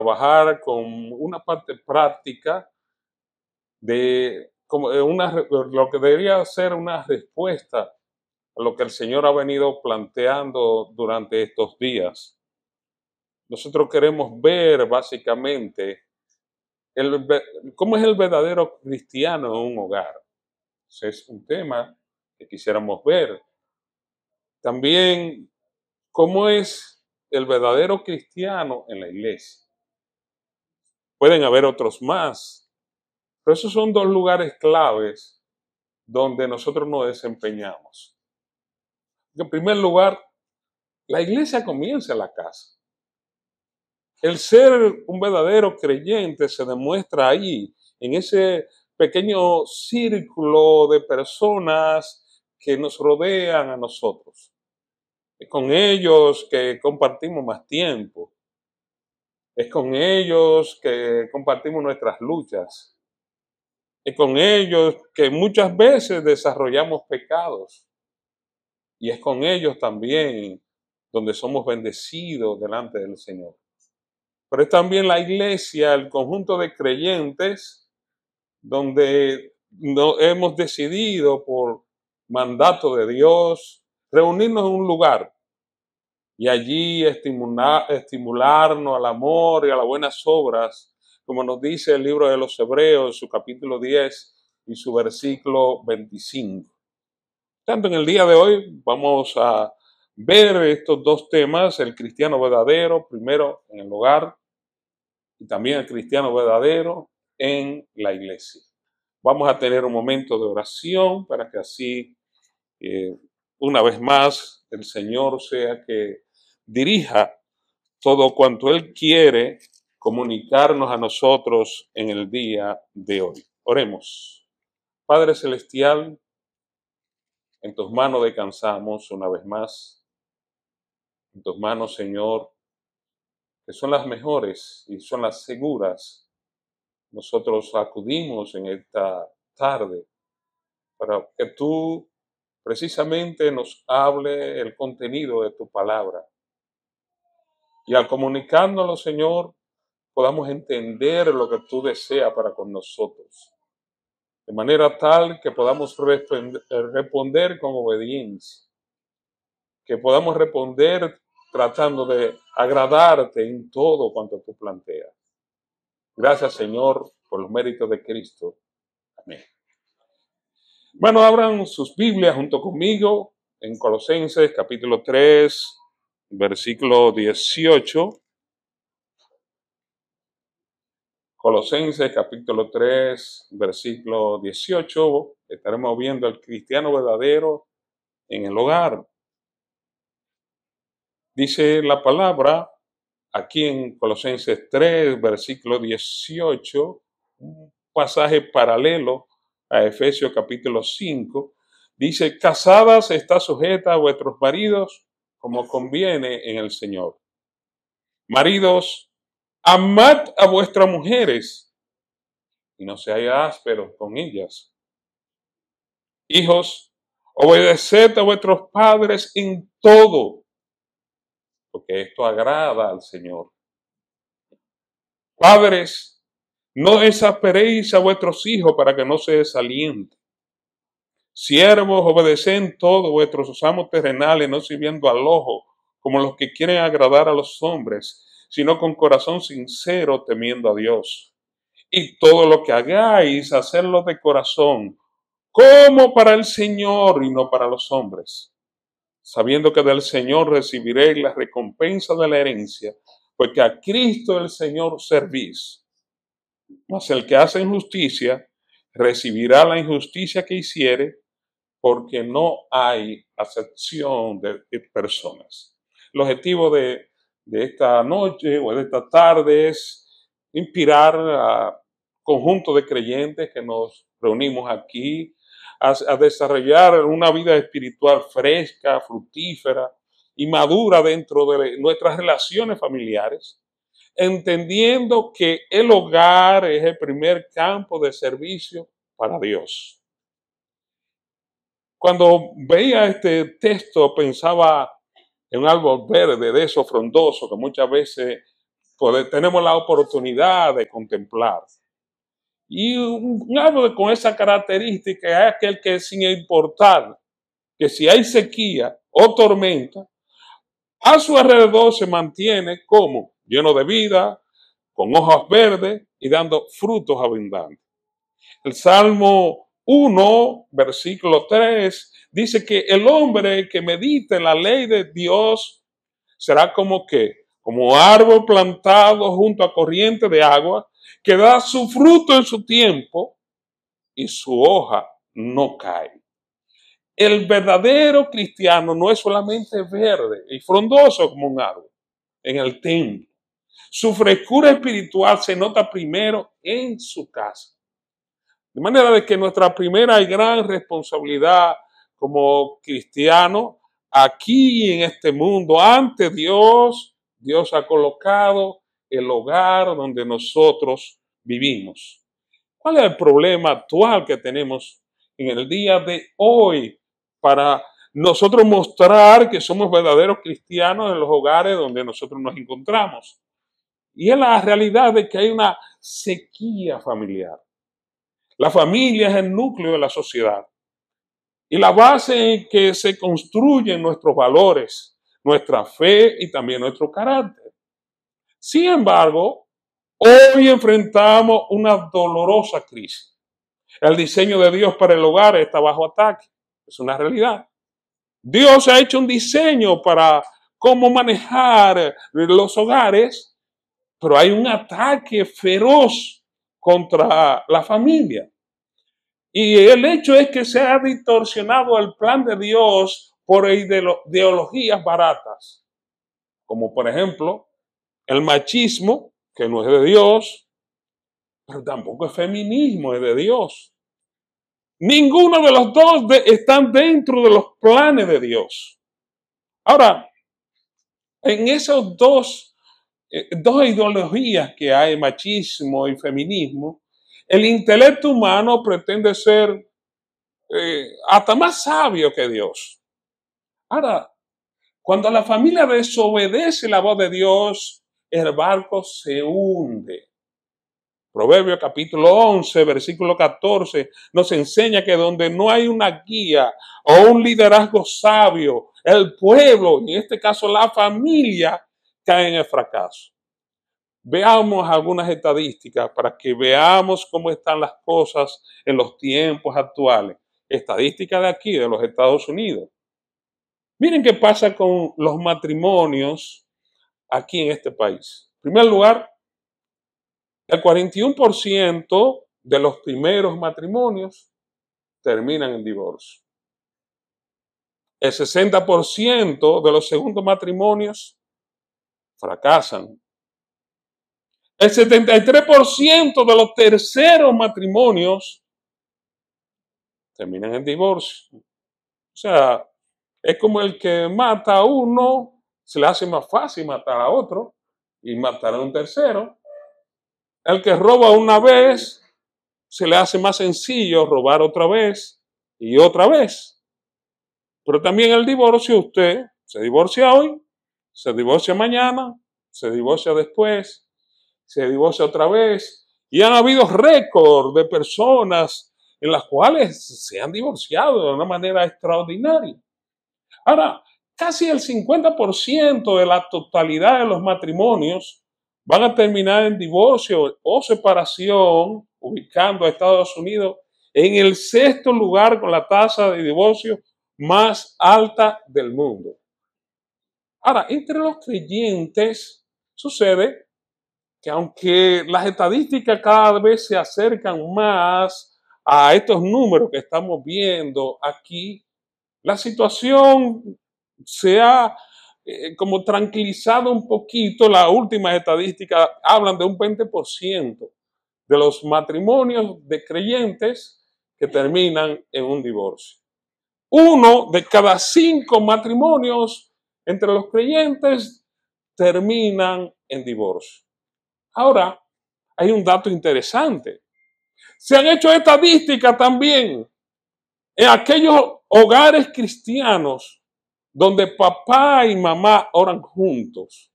trabajar con una parte práctica de como lo que debería ser una respuesta a lo que el Señor ha venido planteando durante estos días. Nosotros queremos ver básicamente cómo es el verdadero cristiano en un hogar. Ese es un tema que quisiéramos ver. También cómo es el verdadero cristiano en la iglesia. Pueden haber otros más, pero esos son dos lugares claves donde nosotros nos desempeñamos. En primer lugar, la iglesia comienza en la casa. El ser un verdadero creyente se demuestra ahí, en ese pequeño círculo de personas que nos rodean a nosotros. Es con ellos que compartimos más tiempo. Es con ellos que compartimos nuestras luchas. Es con ellos que muchas veces desarrollamos pecados. Y es con ellos también donde somos bendecidos delante del Señor. Pero es también la iglesia, el conjunto de creyentes, donde hemos decidido por mandato de Dios reunirnos en un lugar y allí estimularnos al amor y a las buenas obras, como nos dice el libro de los Hebreos, su capítulo 10 y su versículo 25. Tanto en el día de hoy vamos a ver estos dos temas, el cristiano verdadero, primero en el hogar, y también el cristiano verdadero en la iglesia. Vamos a tener un momento de oración para que así, una vez más, el Señor sea que dirija todo cuanto Él quiere comunicarnos a nosotros en el día de hoy. Oremos. Padre Celestial, en tus manos descansamos una vez más. En tus manos, Señor, que son las mejores y son las seguras. Nosotros acudimos en esta tarde para que tú precisamente nos hable el contenido de tu palabra. Y al comunicárnoslo, Señor, podamos entender lo que tú deseas para con nosotros. De manera tal que podamos responder con obediencia. Que podamos responder tratando de agradarte en todo cuanto tú planteas. Gracias, Señor, por los méritos de Cristo. Amén. Bueno, abran sus Biblias junto conmigo en Colosenses capítulo 3, versículo 18. Colosenses capítulo 3, versículo 18. Estaremos viendo al cristiano verdadero en el hogar. Dice la palabra aquí en Colosenses 3, versículo 18, un pasaje paralelo a Efesios capítulo 5, dice: casadas está sujeta a vuestros maridos como conviene en el Señor. Maridos, amad a vuestras mujeres y no seáis ásperos con ellas. Hijos, obedeced a vuestros padres en todo, porque esto agrada al Señor. Padres, no exasperéis a vuestros hijos para que no se desalienten. Siervos, obedeced todo vuestros amos terrenales, no sirviendo al ojo, como los que quieren agradar a los hombres, sino con corazón sincero, temiendo a Dios. Y todo lo que hagáis, hacerlo de corazón, como para el Señor y no para los hombres, sabiendo que del Señor recibiréis la recompensa de la herencia, porque a Cristo el Señor servís. Mas el que hace injusticia recibirá la injusticia que hiciere, porque no hay acepción de personas. El objetivo de esta noche o de esta tarde es inspirar a conjunto de creyentes que nos reunimos aquí a desarrollar una vida espiritual fresca, fructífera y madura dentro de nuestras relaciones familiares, entendiendo que el hogar es el primer campo de servicio para Dios. Cuando veía este texto pensaba en un árbol verde de esos frondosos que muchas veces tenemos la oportunidad de contemplar. Y un árbol con esa característica es aquel que, sin importar que si hay sequía o tormenta, a su alrededor se mantiene como lleno de vida, con hojas verdes y dando frutos abundantes. El Salmo 1, versículo 3, dice que el hombre que medite en la ley de Dios será como que, como árbol plantado junto a corriente de agua, que da su fruto en su tiempo y su hoja no cae. El verdadero cristiano no es solamente verde y frondoso como un árbol en el templo. Su frescura espiritual se nota primero en su casa. De manera de que nuestra primera y gran responsabilidad como cristianos aquí en este mundo, ante Dios, Dios ha colocado el hogar donde nosotros vivimos. ¿Cuál es el problema actual que tenemos en el día de hoy para nosotros mostrar que somos verdaderos cristianos en los hogares donde nosotros nos encontramos? Y es la realidad de que hay una sequía familiar. La familia es el núcleo de la sociedad y la base en que se construyen nuestros valores, nuestra fe y también nuestro carácter. Sin embargo, hoy enfrentamos una dolorosa crisis. El diseño de Dios para el hogar está bajo ataque. Es una realidad. Dios ha hecho un diseño para cómo manejar los hogares, pero hay un ataque feroz contra la familia. Y el hecho es que se ha distorsionado el plan de Dios por ideologías baratas, como por ejemplo el machismo, que no es de Dios, pero tampoco el feminismo es de Dios. Ninguno de los dos están dentro de los planes de Dios. Ahora, en esos dos ideologías que hay, machismo y feminismo, el intelecto humano pretende ser hasta más sabio que Dios. Ahora, cuando la familia desobedece la voz de Dios, el barco se hunde. Proverbios capítulo 11, versículo 14, nos enseña que donde no hay una guía o un liderazgo sabio, el pueblo, en este caso la familia, cae en el fracaso. Veamos algunas estadísticas para que veamos cómo están las cosas en los tiempos actuales. Estadísticas de aquí, de los Estados Unidos. Miren qué pasa con los matrimonios aquí en este país. En primer lugar, el 41% de los primeros matrimonios terminan en divorcio. El 60% de los segundos matrimonios fracasan. El 73% de los terceros matrimonios terminan en divorcio. O sea, es como el que mata a uno, se le hace más fácil matar a otro y matar a un tercero. El que roba una vez, se le hace más sencillo robar otra vez y otra vez. Pero también el divorcio, usted se divorcia hoy, se divorcia mañana, se divorcia después, se divorcia otra vez. Y han habido récords de personas en las cuales se han divorciado de una manera extraordinaria. Ahora, casi el 50% de la totalidad de los matrimonios van a terminar en divorcio o separación, ubicando a Estados Unidos en el sexto lugar con la tasa de divorcio más alta del mundo. Ahora, entre los creyentes sucede que aunque las estadísticas cada vez se acercan más a estos números que estamos viendo aquí, la situación se ha como tranquilizado un poquito. Las últimas estadísticas hablan de un 20% de los matrimonios de creyentes que terminan en un divorcio. 1 de cada 5 matrimonios entre los creyentes terminan en divorcio. Ahora, hay un dato interesante. Se han hecho estadísticas también en aquellos hogares cristianos donde papá y mamá oran juntos.